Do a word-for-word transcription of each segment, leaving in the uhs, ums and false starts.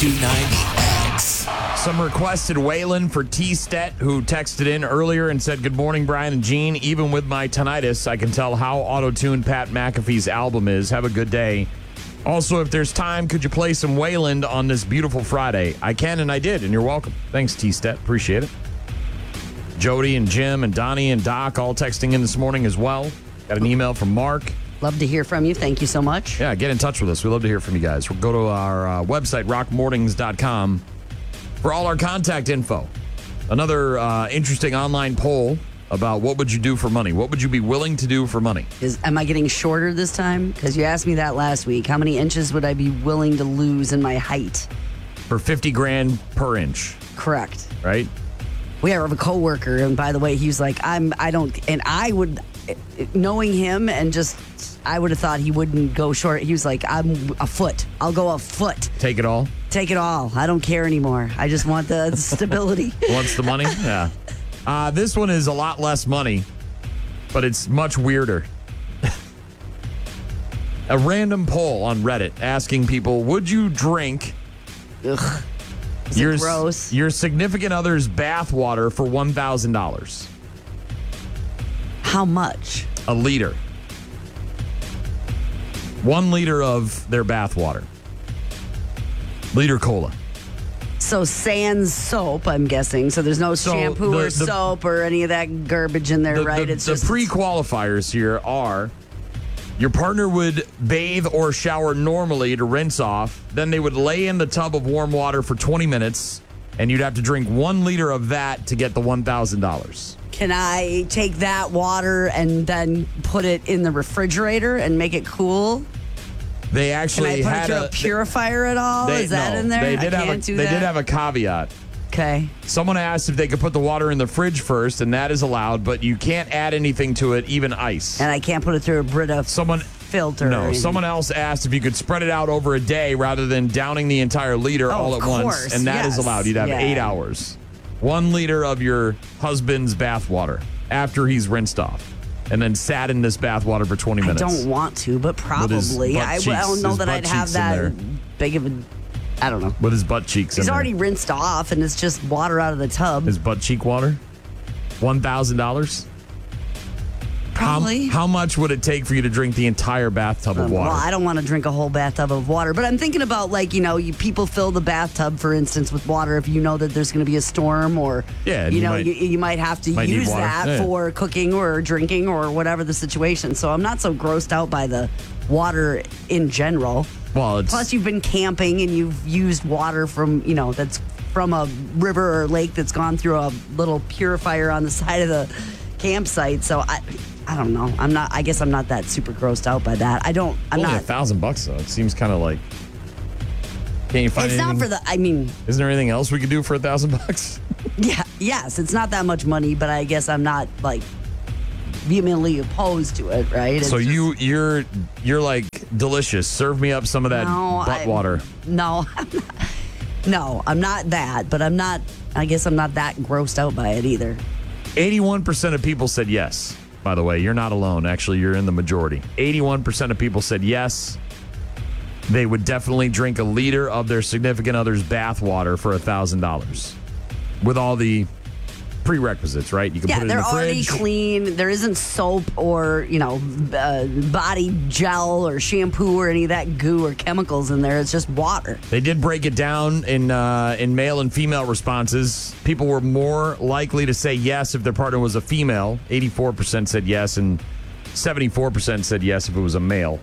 two ninety X. Some requested Waylon for T-Stet, who texted in earlier and said, "Good morning, Brian and Gene. Even with my tinnitus, I can tell how auto-tuned Pat McAfee's album is. Have a good day. Also, if there's time, could you play some Wayland on this beautiful Friday?" I can, and I did, and you're welcome. Thanks, T-Stet. Appreciate it. Jody and Jim and Donnie and Doc all texting in this morning as well. Got an email from Mark. Love to hear from you. Thank you so much. Yeah, get in touch with us. We love to hear from you guys. We'll go to our uh, website, rock mornings dot com, for all our contact info. Another uh, interesting online poll about what would you do for money. What would you be willing to do for money? Is Am I getting shorter this time? Because you asked me that last week. How many inches would I be willing to lose in my height? For fifty grand per inch. Correct. Right? We have a coworker, and by the way, he was like, I'm, I don't, and I would, knowing him and just, I would have thought he wouldn't go short. He was like, I'm a foot. I'll go a foot. Take it all? Take it all. I don't care anymore. I just want the stability. Wants the money? Yeah. Uh, this one is a lot less money, but it's much weirder. A random poll on Reddit asking people, would you drink Ugh. Is your, it gross? your significant other's bath water for one thousand dollars? How much? A liter. One liter of their bath water. Liter cola. So sans soap, I'm guessing. So there's no So shampoo the- or the- soap or any of that garbage in there, The, right? the, it's the just pre-qualifiers here are your partner would bathe or shower normally to rinse off. Then they would lay in the tub of warm water for twenty minutes, and you'd have to drink one liter of that to get the one thousand dollars. Can I take that water and then put it in the refrigerator and make it cool? They Can actually I put it had through a, a purifier at all? They, Is that no, in there? They did I have can't a, do They that. did have a caveat. Okay. Someone asked if they could put the water in the fridge first, and that is allowed, but you can't add anything to it, even ice. And I can't put it through a Brita Someone filter. or No, anything. someone else asked if you could spread it out over a day rather than downing the entire liter Oh, all of at once, course, and that is yes. allowed. You'd have Yeah. eight hours. One liter of your husband's bath water after he's rinsed off, and then sat in this bath water for twenty I minutes. don't want to, but his probably. butt I, I cheeks- don't know his that butt I'd have cheeks in there. that big of a. I don't know. With his butt cheeks He's in already there. rinsed off, and it's just water out of the tub. His butt cheek water? one thousand dollars? Probably. How, how much would it take for you to drink the entire bathtub of Um, water? Well, I don't want to drink a whole bathtub of water, but I'm thinking about, like, you know, you people fill the bathtub, for instance, with water if you know that there's going to be a storm, or Yeah, you you know, might- you, you might have to might need use water. that Yeah. for cooking or drinking or whatever the situation. So I'm not so grossed out by the water in general. well, it's, Plus, you've been camping and you've used water from, you know, that's from a river or lake that's gone through a little purifier on the side of the campsite. So I, I don't know. I'm not. I guess I'm not that super grossed out by that. I don't. I'm only not. a thousand bucks, though. It seems kind of like. Can't you find It's anything? not for the. I mean, Isn't there anything else we could do for a thousand bucks? yeah, yes, it's not that much money, but I guess I'm not like vehemently opposed to it, right? It's So just- you you're you're like delicious. Serve me up some of that No, butt I- water. No, I'm not, no, I'm not that. But I'm not. I guess I'm not that grossed out by it either. eighty-one percent of people said yes. By the way, you're not alone. Actually, you're in the majority. eighty-one percent of people said yes. They would definitely drink a liter of their significant other's bath water for one thousand dollars. With all the prerequisites, right? You can Yeah, put it in they're the already fridge. clean. There isn't soap or, you know, uh, body gel or shampoo or any of that goo or chemicals in there. It's just water. They did break it down in uh, in male and female responses. People were more likely to say yes if their partner was a female. eighty-four percent said yes, and seventy-four percent said yes if it was a male.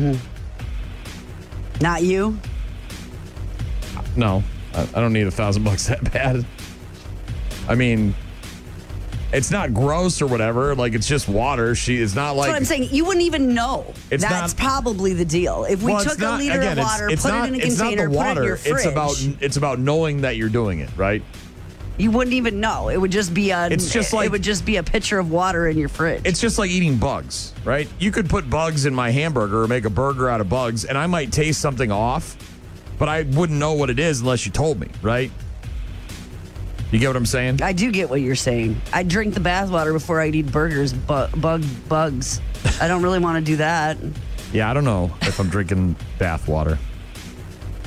Not you? No, I, I don't need a thousand bucks that bad. I mean, it's not gross or whatever. Like, it's just water. She It's not That's like what I'm saying. You wouldn't even know. It's That's not- probably the deal. If we Well, it's took not- a liter again, of it's- water, it's put not- it in a it's not container, the put it in water. your fridge, It's about it's about knowing that you're doing it, right? you wouldn't even know. It would just be a. It's just like- it would just be a pitcher of water in your fridge. It's just like eating bugs, right? You could put bugs in my hamburger or make a burger out of bugs, and I might taste something off, but I wouldn't know what it is unless you told me, right? You get what I'm saying? I do get what you're saying. I drink the bathwater before I'd eat burgers, bu- bug bugs. I don't really want to do that. Yeah, I don't know if I'm drinking bath water.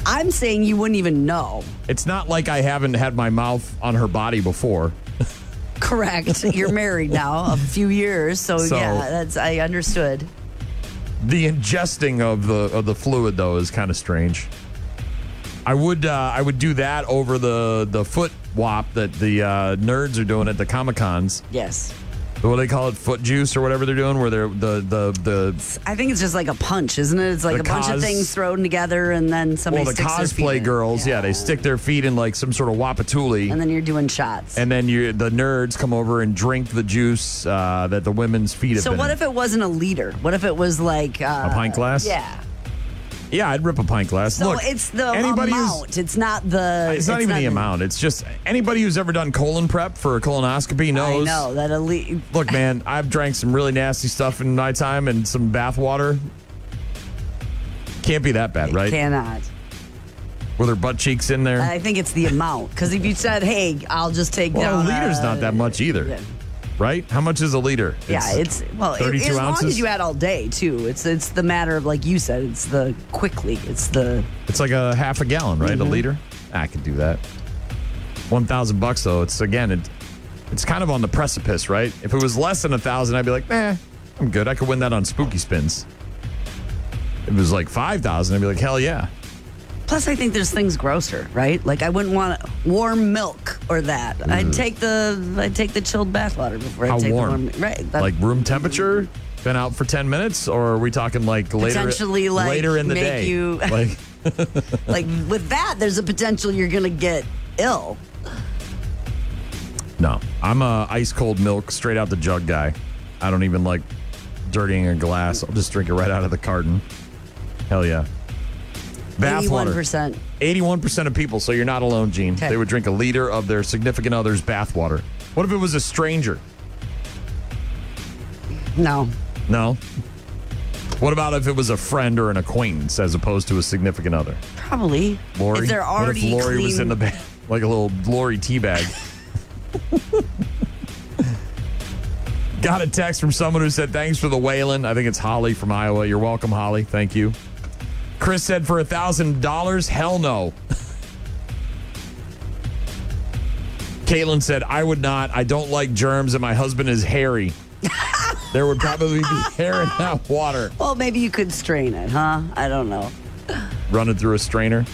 I'm saying you wouldn't even know. It's not like I haven't had my mouth on her body before. Correct. You're married now a few years, so, So- yeah, that's I understood. The ingesting of the of the fluid though is kind of strange. I would uh, I would do that over the the foot wop that the uh, nerds are doing at the Comic Cons. Yes. What do they call it? Foot juice or whatever they're doing, where they're the the the I think it's just like a punch, isn't it? It's like The a bunch cos- of things thrown together, and then somebody well the sticks their feet cosplay in. girls. Yeah. they stick their feet in like some sort of wapatuli. And then you're doing shots. And then you, the nerds come over and drink the juice uh, that the women's feet have So been what in. if it wasn't a liter? What if it was like uh, A pint glass? Yeah. Yeah, I'd rip a pint glass. So Look, it's the anybody who's- amount. It's not the. It's not even the amount. It's just anybody who's ever done colon prep for a colonoscopy I knows. know that elite. Look, man, I've drank some really nasty stuff in my time and some bath water. Can't be that bad, right? Cannot. With her butt cheeks in there. I think it's the amount. Because if you said, "Hey, I'll just take well, down," a liter's uh, not that much either, yeah. right? How much is a liter? Yeah, it's well, it, thirty-two as ounces. long as you had all day too. It's it's the matter of like you said. It's the quickly. It's the It's like a half a gallon, right? Mm-hmm. A liter. I could do that. One thousand bucks though. It's again, it, it's kind of on the precipice, right? If it was less than a thousand, I'd be like, eh, I'm good. I could win that on Spooky Spins. If it was like five thousand, I'd be like, hell yeah. Plus, I think there's things grosser, right? Like I wouldn't want warm milk or that. I'd take the I'd take the chilled bathwater before How I take warm? the warm. Right, that- Like room temperature, been out for ten minutes, or are we talking like later, Potentially, like, later in the make day? you- like, like with that, there's a potential you're gonna get ill. no, I'm a ice cold milk straight out the jug guy. I don't even like dirtying a glass. I'll just drink it right out of the carton. Hell yeah. Bath Eighty-one water. percent. eighty-one percent of people, so you're not alone, Gene. Okay. They would drink a liter of their significant other's bath water. What if it was a stranger? No. No. What about if it was a friend or an acquaintance as opposed to a significant other? Probably. Lori? If they're already what if Lori clean, was in the bag, like a little Lori tea bag? Got a text from someone who said, thanks for the Waylon. I think it's Holly from Iowa. You're welcome, Holly. Thank you. Chris said for one thousand dollars, hell no. Caitlin said, I would not. I don't like germs and my husband is hairy. There would probably be hair in that water. Well, maybe you could strain it, huh? I don't know. Run it through a strainer.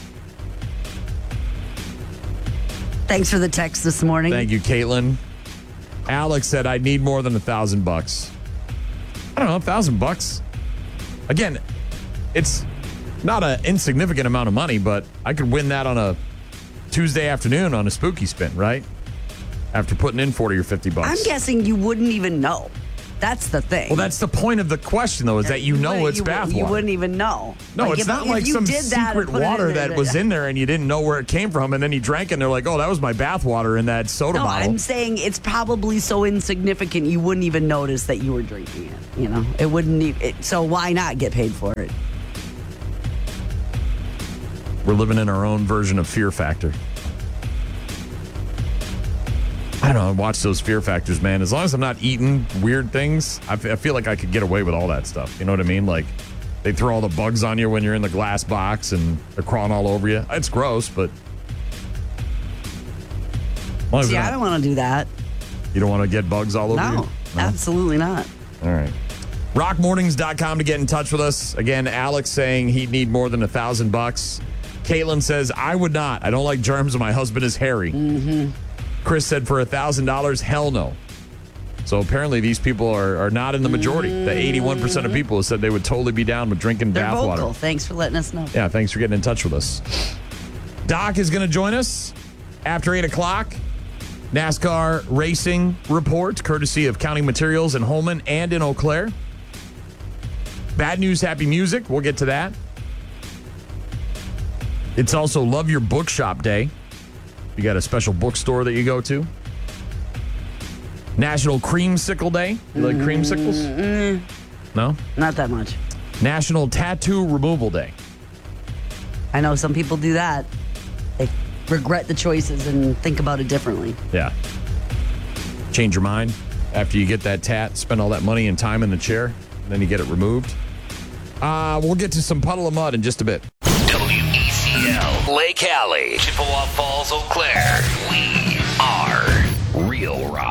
Thanks for the text this morning. Thank you, Caitlin. Alex said, I need more than a thousand bucks. I don't know, a thousand bucks. Again, it's not an insignificant amount of money, but I could win that on a Tuesday afternoon on a spooky spin, right? After putting in forty or fifty bucks. I'm guessing you wouldn't even know. That's the thing. Well, that's the point of the question, though, is that you know it's you, bath You water. wouldn't even know. No, Like, it's if- not if like you some did that and secret put it in water there, that was in there and you didn't know where it came from, and then you drank it and they're like, oh, that was my bath water in that soda No, bottle. I'm saying it's probably so insignificant you wouldn't even notice that you were drinking it. You know, it wouldn't. e- It, so why not get paid for it? We're living in our own version of Fear Factor. I don't know. I watch those Fear Factors, man. As long as I'm not eating weird things, I, f- I feel like I could get away with all that stuff. You know what I mean? Like, they throw all the bugs on you when you're in the glass box and they're crawling all over you. It's gross, but... as long as See, you're I not- don't want to do that. You don't want to get bugs all over No, you? absolutely not. All right. rock mornings dot com to get in touch with us. Again, Alex saying he'd need more than a thousand bucks. Caitlin says, I would not. I don't like germs and my husband is hairy. Mm-hmm. Chris said for a thousand dollars, hell no. So apparently these people are, are not in the majority. The eighty-one percent of people said they would totally be down with drinking They're bath vocal. water. Thanks for letting us know. Yeah, thanks for getting in touch with us. Doc is going to join us after eight o'clock. NASCAR racing report, courtesy of County Materials in Holman and in Eau Claire. Bad news, happy music. We'll get to that. It's also Love Your Bookshop Day. You got a special bookstore that you go to. National Creamsicle Day. You like creamsicles? Mm-hmm. No? Not that much. National Tattoo Removal Day. I know some people do that. They regret the choices and think about it differently. Yeah. Change your mind after you get that tat, spend all that money and time in the chair, and then you get it removed. Uh, we'll get to some Puddle of Mud in just a bit. W E C L Lake Alley, Chippewa Falls, Eau Claire.